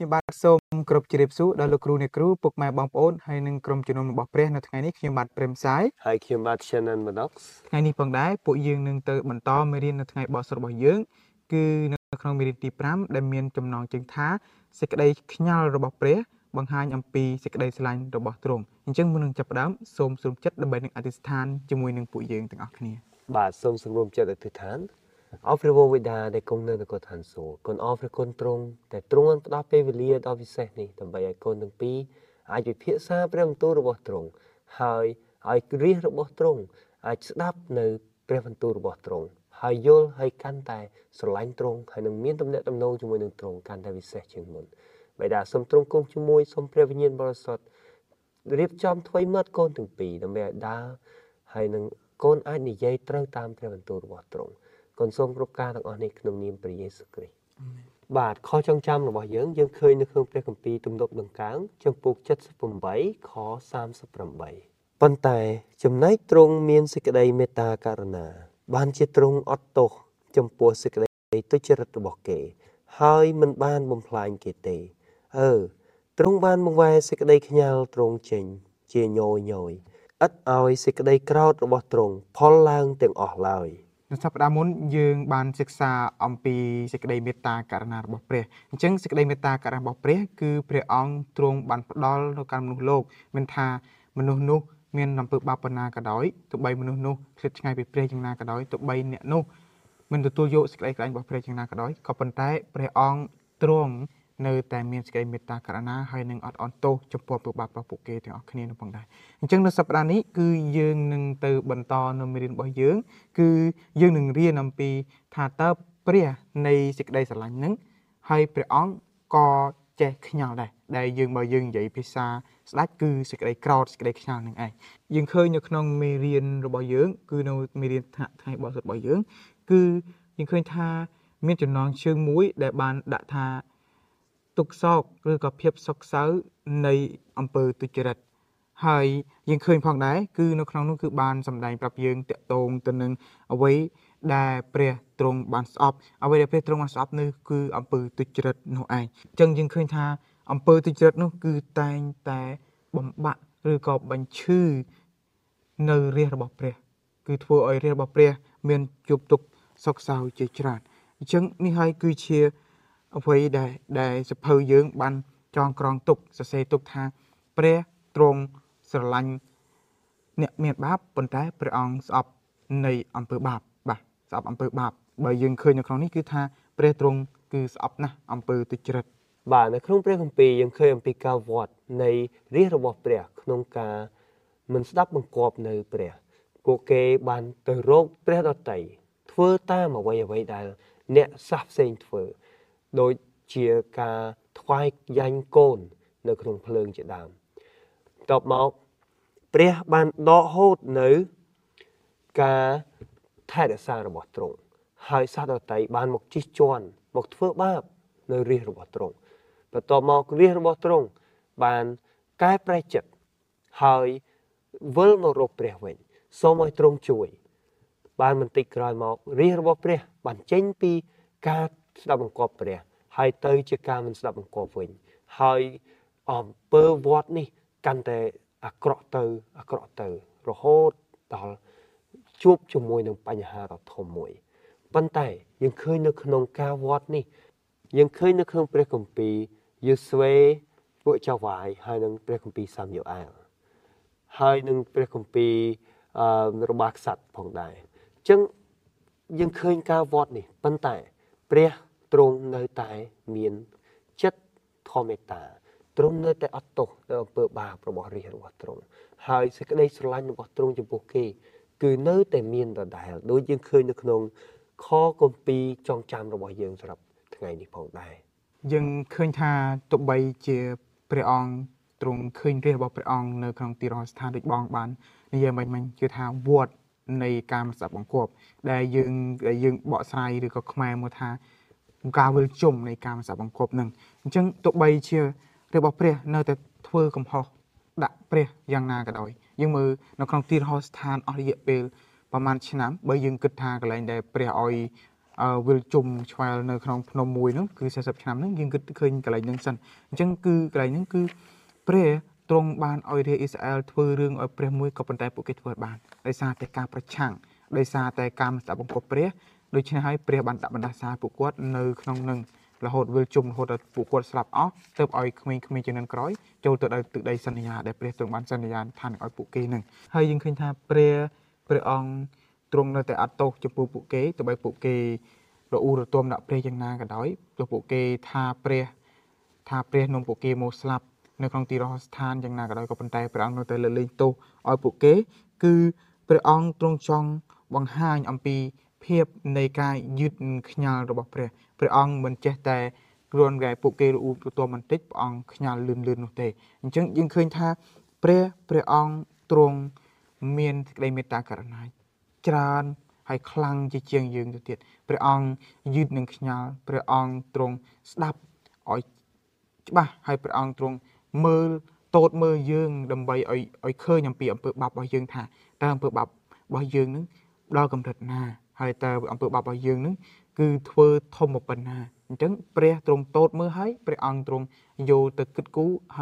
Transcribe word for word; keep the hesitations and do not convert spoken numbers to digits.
ខ្ញុំបាទសូមគោរពជម្រាបសួរដល់លោកគ្រូអ្នកគ្រូពុកម៉ែបងប្អូនហើយនិងក្រុមជំនុំរបស់ព្រះនៅថ្ងៃនេះខ្ញុំបាទព្រឹមសាយហើយខ្ញុំបាទ Shannon Maddox ថ្ងៃនេះផងដែរពួកយើងនឹងទៅបន្តមេរៀននៅថ្ងៃបោះសរុបរបស់យើងគឺនៅក្នុងមេរៀនទីfiveដែលមានចំណងជើងថាសេចក្តីខ្ញាល់របស់ព្រះបង្ហាញអំពីសេចក្តីស្រឡាញ់របស់ទ្រង់អញ្ចឹងមុននឹងចាប់ផ្ដើមសូមសូមចិត្តដើម្បីនឹងអធិស្ឋានជាមួយនឹងពួកយើងទាំងអស់គ្នាបាទសូមសម្រុំចិត្តអធិស្ឋានអរព្រះវរបិតាដែលគង់នៅនគរឋានសួគ៌គុណអរព្រះគុណទ្រង់តែទ្រង់បានផ្ដល់ពេលវេលាដ៏ពិសេសនេះដើម្បីឲ្យកូនទាំងពីរអាចពិភាក្សាព្រះបន្ទូលរបស់ទ្រង់ហើយឲ្យរាជរបស់ទ្រង់អាចស្ដាប់នៅព្រះបន្ទូលរបស់ទ្រង់ហើយយល់ហើយកាន់តែស្រឡាញ់ទ្រង់ហើយនឹងមានទំនាក់ទំនងជាមួយនឹងទ្រង់កាន់តែពិសេសជាងមុនបិតាសូមទ្រង់គង់ជាមួយសូមព្រះវិញ្ញាណបរិសុទ្ធរៀបចំថ្មីមាត់កូនទាំងពីរដើម្បីឲ្យដើរហើយនឹងកូនអាចនិយាយត្រូវតាមព្រះបន្ទូលរបស់ទ្រង់កូនសូមគ្រប់ការទាំងអស់នេះក្នុងនាមព្រះយេស៊ូវគ្រីស្ទបាទខចងចាំរបស់យើងយើងឃើញនៅក្នុងព្រះគម្ពីរទំនុកដង្កើងចំពោះseventy-eightខthirty-eightប៉ុន្តែចំណែកទ្រង់មានសេចក្តីមេត្តាករុណាបានជាទ្រង់អត់ទោសចំពោះសេចក្តីទុច្ចរិតរបស់គេហើយមិនបានបំផ្លាញគេទេអឺទ្រង់បានបង្វែរសេចក្តីខ្ញាល់ទ្រង់ចេញជាញយញយឥតឲ្យសេចក្តីក្រោធរបស់ទ្រង់ផលឡើងទាំងអស់ឡើយនៅសប្តាហ៍មុនយើងបានសិក្សាអំពីសេចក្តីមេត្តាករុណារបស់ព្រះអញ្ចឹងសេចក្តីមេត្តាករុណារបស់ព្រះគឺព្រះអង្គទ្រង់បានផ្ដល់នៅកាន់មនុស្សលោកមិនថាមនុស្សនោះមានអំពើបាបប៉ុណ្ណាក៏ដោយទោះបីមនុស្សនោះឃ្លាតឆ្ងាយពីព្រះយ៉ាងណាក៏ដោយទោះបីអ្នកនោះមិនទទួលយកសេចក្តីក្រែងរបស់ព្រះយ៉ាងណាក៏ដោយក៏ប៉ុន្តែព្រះអង្គទ្រង់នៅតែមានសេចក្តីមេត្តាករុណាហើយនឹងអត់អន់ទោសចំពោះអំពើបាបរបស់ពួកគេទាំងអស់គ្នានោះផងដែរអញ្ចឹងនៅសប្តាហ៍នេះគឺយើងនឹងទៅបន្តនៅមេរៀនរបស់យើងគឺយើងនឹងរៀនអំពីថាតើព្រះនៃសេចក្តីស្រឡាញ់នឹងហើយព្រះអង្គក៏ចេះខ្ញាល់ដែរដែលយើងបើយើងនិយាយភាសាស្ដេចគឺសេចក្តីក្រោធសេចក្តីខ្ញាល់នឹងឯងយើងឃើញនៅក្នុងមេរៀនរបស់យើងគឺនៅមេរៀនថ្ងៃបោះសរុបរបស់យើងគឺយើងឃើញថាមានចំណងជើងមួយដែលបានដាក់ថាទុក្ខសោកឬក៏ភាពសោកសៅនៃអំពើទុច្ចរិតហើយយើងឃើញផងដែរគឺនៅក្នុងនោះគឺបានសម្ដែងប្រាប់យើងតាក់ទងទៅនឹងអ្វីដែលព្រះទ្រង់បានស្អប់អ្វីដែលព្រះទ្រង់បានស្អប់នោះគឺអំពើទុច្ចរិតនោះឯងអញ្ចឹងយើងឃើញថាអំពើទុច្ចរិតនោះគឺតែងតែបំបាក់ឬក៏បញ្ឈឺនៅរាជរបស់ព្រះគឺធ្វើឲ្យរាជរបស់ព្រះមានជួបទុក្ខសោកសៅជាច្រើនអញ្ចឹងនេះហើយគឺជាអ្វីដែលដែលសភៅយើងបានចងក្រងទុកសរសេរទុកថាព្រះទ្រង់ស្រឡាញ់អ្នកមានបាបប៉ុន្តែព្រះអង្គស្អប់នៃអំពើបាបបាទស្អប់អំពើបាបបើយើងឃើញនៅក្នុងនេះគឺថាព្រះទ្រង់គឺស្អប់ណាស់អំពើទុច្ចរិតបាទនៅក្នុងព្រះគម្ពីរយើងឃើញអំពីការវត្តនៃរាជរបស់ព្រះក្នុងការមិនស្ដាប់បង្គាប់នៅព្រះពួកគេបានទៅរកព្រះដតីធ្វើតាមអ្វីអ្វីដែលអ្នកសាសផ្សេងធ្វើដូចជាការថ្វាយយ៉ាញ់កូននៅក្នុងភ្លើងជាដើមបន្ទាប់មកព្រះបានដកហូតនៅការថែរក្សារបស់ទ្រង់ហើយសាសដតីបានមកជិះជាន់មកធ្វើបាបនៅរាជរបស់ទ្រង់បន្ទាប់មករាជរបស់ទ្រង់បានកែប្រែចិត្តហើយវិលមករកព្រះវិញសូមឲ្យទ្រង់ជួយបានបន្តិចក្រោយមករាជរបស់ព្រះបានចេញពីការស្ដាប់បង្គាប់ព្រះហើយទៅជាការមិនស្ដាប់បង្គាប់វិញហើយអំពើវត្តនេះកាន់តែអាក្រក់ទៅអាក្រក់ទៅរហូតដល់ជួបជាមួយនឹងបញ្ហាដ៏ធំមួយប៉ុន្តែយើងឃើញនៅក្នុងការវត្តនេះយើងឃើញនៅក្នុងព្រះគម្ពីរយូស្វេពួកចៅវាយហើយនឹងព្រះគម្ពីរសាមយ៉ូអែលហើយនឹងព្រះគម្ពីរអឺរបស់ក្សត្រផងដែរអញ្ចឹងយើងឃើញការវត្តនេះប៉ុន្តែព្រះទ្រង់នៅតែមានចិត្តធម៌មេត្តាទ្រង់នៅតែអត់ទោសនៅអំពើបាបរបស់រាជរបស់ទ្រង់ហើយសេចក្តីស្រឡាញ់របស់ទ្រង់ចំពោះគេគឺនៅតែមានដដែលដូចយើងឃើញនៅក្នុងខគម្ពីរចងចាំរបស់យើងសម្រាប់ថ្ងៃនេះផងដែរយើងឃើញថាទោះបីជាព្រះអង្គទ្រង់ឃើញរាជរបស់ព្រះអង្គនៅក្នុងទីរហស្ថានដូចបងបាននិយាយមិញមិញគឺថាវត្តនៃការមិនស្ដាប់បង្គាប់ដែលយើងដែលយើងបកស្រាយឬក៏ខ្មែរមកថាការវិលជុំនៃការមិនស្ដាប់បង្គាប់នឹងអញ្ចឹងទោះបីជារបស់ព្រះនៅតែធ្វើកំហុសដាក់ព្រះយ៉ាងណាក៏ដោយយើងមើលនៅក្នុងទីរហស្ថានអស់រយៈពេលប្រហែលឆ្នាំបើយើងគិតថាកន្លែងដែលព្រះឲ្យអឺវិលជុំឆ្វែលនៅក្នុងភ្នំមួយហ្នឹងគឺสี่สิบឆ្នាំហ្នឹងយើងគិតឃើញកន្លែងហ្នឹងសិនអញ្ចឹងគឺកន្លែងហ្នឹងគឺព្រះទ្រង់បានឲ្យរាជអ៊ីស្រាអែលធ្វើរឿងឲ្យព្រះមួយក៏ប៉ុន្តែពួកគេធ្វើបានដោយសារតែការប្រឆាំងដោយសារតែការមិនស្ដាប់បង្គាប់ព្រះដូច្នេះហើយព្រះបានដាក់បណ្ដាសាពួកគាត់នៅក្នុងនឹងរហូតវិលជុំរហូតដល់ពួកគាត់ស្លាប់អស់ទើបឲ្យក្មេងៗជំនាន់ក្រោយចូលទៅដល់ទឹកដីសន្យាដែលព្រះទ្រង់បានសន្យាថានឹងឲ្យពួកគេហ្នឹងហើយយើងឃើញថាព្រះព្រះអង្គទ្រង់នៅតែអត់ទោសចំពោះពួកគេទោះបីពួកគេរអ៊ូរទាំដាក់ព្រះយ៉ាងណាក៏ដោយទោះពួកគេថាព្រះថាព្រះនាំពួកគេមកស្លាប់នៅក្នុងទីរហស្ថានយ៉ាងណាក៏ដោយក៏ប៉ុន្តែព្រះអង្គនៅតែលើកលែងទោសឲ្យពួកគេគឺព្រះអង្គទ្រង់ចង់បង្ហាញអំពីភាពនៃការយឺតខ្ញាល់របស់ព្រះព្រះអង្គមិនចេះតែគ្រាន់តែពួកគេរអ៊ូរទាំបន្តិចព្រះអង្គខ្ញាល់លឿនលឿននោះទេអញ្ចឹងយើងឃើញថាព្រះព្រះអង្គទ្រង់មានសេចក្តីមេត្តាករុណាច្រើនហើយខ្លាំងជាជាងយើងទៅទៀតព្រះអង្គយឺតនឹងខ្ញាល់ព្រះអង្គទ្រង់ស្ដាប់ឲ្យច្បាស់ហើយព្រះអង្គទ្រង់មើលតូតមើលយើងដើម្បីឲ្យឲ្យឃើញអំពីអំពើបាបរបស់យើងថាតើអំពើបាបរបស់យើងនឹងដល់កម្រិតណាហើយតើអំពើបាបរបស់យើងនឹងគឺធ្វើធំប៉ុណ្ណាអញ្ចឹងព្រះទ្រង់តូតមើលហើយព្រះអង្គទ្រង់យកទៅគិតគូរ